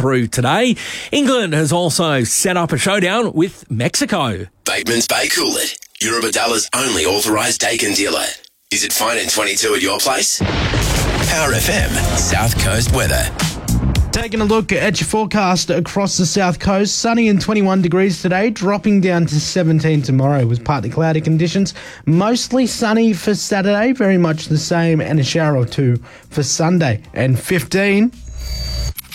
through today. England has also set up a showdown with Mexico. Bateman's Bay Coolit, Eurobadalla's only authorised Dakin dealer. Is it fine in 22 at your place? Power FM, South Coast weather. Taking a look at your forecast across the south coast, sunny and 21 degrees today, dropping down to 17 tomorrow with partly cloudy conditions. Mostly sunny for Saturday, very much the same, and a shower or two for Sunday. And 15